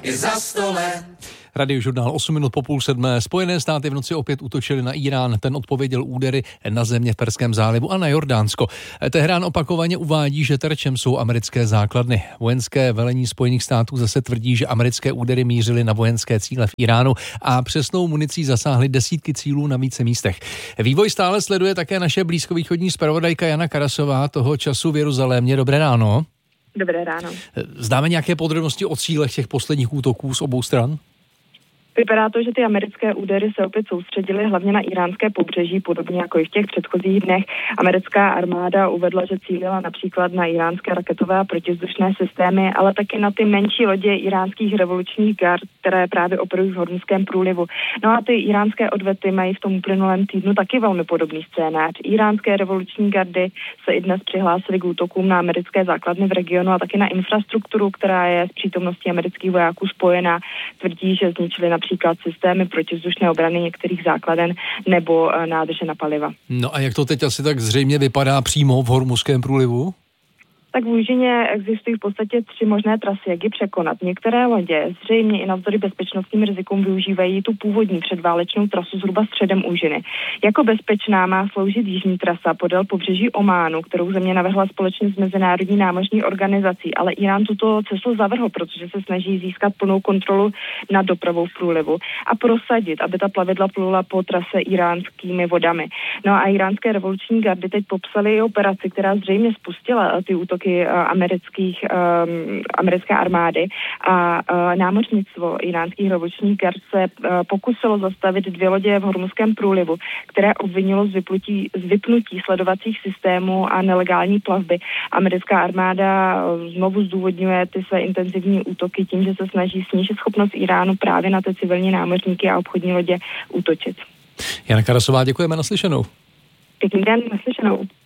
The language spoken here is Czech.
I za 100 let. Radiožurnál 8 minut po 6:30. Spojené státy v noci opět útočily na Irán. Ten odpověděl údery na země v Perském zálivu a na Jordánsko. Teherán opakovaně uvádí, že terčem jsou americké základny. Vojenské velení Spojených států zase tvrdí, že americké údery mířily na vojenské cíle v Iránu a přesnou municí zasáhly desítky cílů na více místech. Vývoj stále sleduje také naše blízkovýchodní zpravodajka Jana Karasová, toho času v Jeruzalémě. Dobré ráno. Dobré ráno. Známe nějaké podrobnosti o cílech těch posledních útoků z obou stran? Vypadá to, že ty americké údery se opět soustředily hlavně na iránské pobřeží, podobně jako i v těch předchozích dnech. Americká armáda uvedla, že cílila například na iránské raketové a protivzdušné systémy, ale taky na ty menší lodě iránských revolučních gard, které právě operují v Hormuzském průlivu. No a ty iránské odvety mají v tom uplynulém týdnu taky velmi podobný scénář. Iránské revoluční gardy se i dnes přihlásily k útokům na americké základny v regionu a taky na infrastrukturu, která je s přítomností amerických vojáků spojená. Tvrdí, že zničili například systémy protivzdušné obrany některých základen nebo nádrže na paliva. No a jak to teď asi tak zřejmě vypadá přímo v Hormuzském průlivu? Tak v úžině existují v podstatě 3 možné trasy, jak ji překonat. Některé lodě zřejmě i navzdory bezpečnostním rizikům využívají tu původní předválečnou trasu zhruba středem úžiny. Jako bezpečná má sloužit jižní trasa podél pobřeží Ománu, kterou země navrhla společně s Mezinárodní námořní organizací, ale Irán tuto cestu zavrhl, protože se snaží získat plnou kontrolu nad dopravou v průlivu a prosadit, aby ta plavidla plula po trase iránskými vodami. No a iránské revoluční gardy teď popsaly operaci, která zřejmě spustila ty útoky americké armády a námořnictvo iránských revolučních gard se pokusilo zastavit 2 lodě v Hormuzském průlivu, které obvinilo z vypnutí sledovacích systémů a nelegální plavby. Americká armáda znovu zdůvodňuje ty své intenzivní útoky tím, že se snaží snížit schopnost Iránu právě na ty civilní námořníky a obchodní lodě útočit. Jana Karasová, děkujeme, naslyšenou. Pěkný den, naslyšenou.